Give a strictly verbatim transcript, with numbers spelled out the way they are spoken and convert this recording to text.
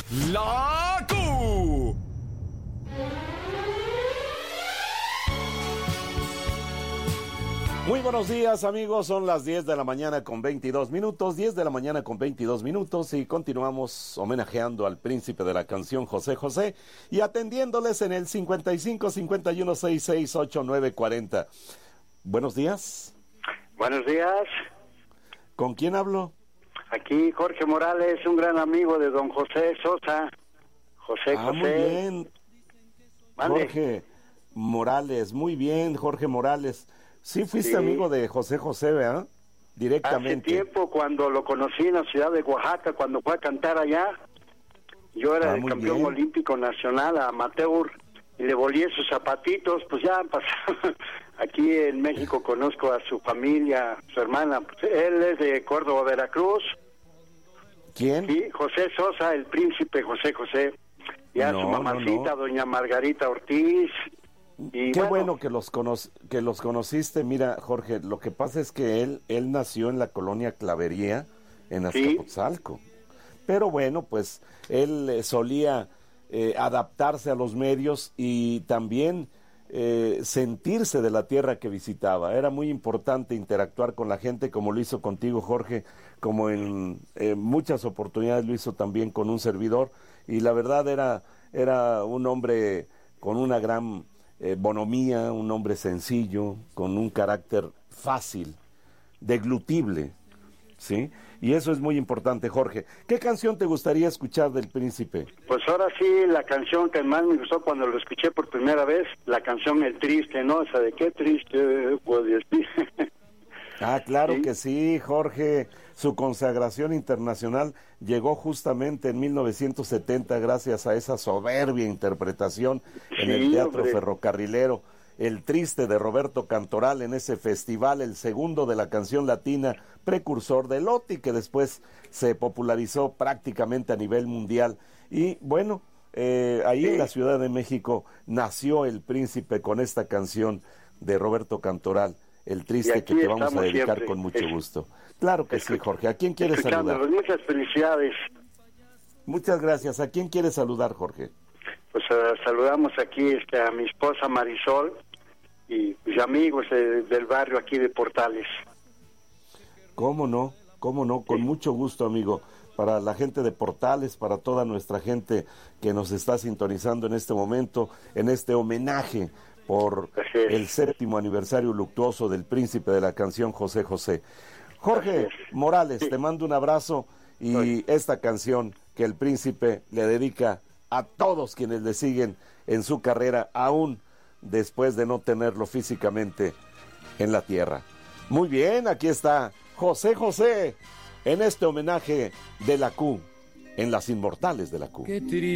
La Q. Muy buenos días, amigos, son las diez de la mañana con veintidós minutos, diez de la mañana con veintidós minutos y continuamos homenajeando al príncipe de la canción José José y atendiéndoles en el cincuenta y cinco, cincuenta y uno, sesenta y seis, ochenta y nueve, cuarenta. Buenos días. Buenos días. ¿Con quién hablo? Aquí Jorge Morales, un gran amigo de don José Sosa. José ah, José. Muy bien. ¿Vale? Jorge Morales, muy bien, Jorge Morales. Sí, fuiste Sí. amigo de José José, ¿verdad? Directamente. Hace tiempo, cuando lo conocí en la ciudad de Oaxaca, cuando fue a cantar allá, yo era Ah, el muy campeón bien. olímpico nacional amateur y le volé sus zapatitos, pues ya pasó. Aquí en México conozco a su familia, su hermana, pues él es de Córdoba, Veracruz. ¿Quién? Sí, José Sosa, el príncipe José José. Ya No, su no, mamacita, no. doña Margarita Ortiz. Y Qué bueno, bueno que los cono que los conociste. Mira, Jorge, lo que pasa es que él él nació en la colonia Clavería, en Sí. Azcapotzalco. Pero bueno, pues él eh, solía eh, adaptarse a los medios y también eh, sentirse de la tierra que visitaba. Era muy importante interactuar con la gente, como lo hizo contigo, Jorge, como en eh, muchas oportunidades lo hizo también con un servidor. Y la verdad era era un hombre con una gran Eh, bonomía, un hombre sencillo, con un carácter fácil, deglutible, ¿sí? Y eso es muy importante, Jorge. ¿Qué canción te gustaría escuchar del príncipe? pues ahora sí, la canción que más me gustó cuando lo escuché por primera vez, la canción El Triste, ¿no? O sea, de qué triste puede decir. Ah, claro Sí. que sí, Jorge. Su consagración internacional llegó justamente en mil novecientos setenta gracias a esa soberbia interpretación en el Sí, Teatro hombre. Ferrocarrilero. El Triste de Roberto Cantoral en ese festival, el segundo de la canción latina, precursor de Loti, que después se popularizó prácticamente a nivel mundial. Y bueno, eh, ahí Sí. en la Ciudad de México nació el príncipe con esta canción de Roberto Cantoral, El Y Triste, que aquí te vamos a estamos dedicar siempre. con mucho Es- gusto. Claro que sí, Jorge. ¿A quién quieres saludar? Escuchándolos, muchas felicidades. Muchas gracias. ¿A quién quieres saludar, Jorge? Pues eh, saludamos aquí este, a mi esposa Marisol y mis amigos de- del barrio aquí de Portales. ¿Cómo no? ¿Cómo no? Con mucho gusto, amigo. Para la gente de Portales, para toda nuestra gente que nos está sintonizando en este momento, en este homenaje por Así es. el séptimo aniversario luctuoso del príncipe de la canción José José. Jorge Así es. Morales, Sí. te mando un abrazo y Oye. esta canción que el príncipe le dedica a todos quienes le siguen en su carrera, aún después de no tenerlo físicamente en la tierra. Muy bien, aquí está José José en este homenaje de la Q, en las inmortales de la Q. Qué triste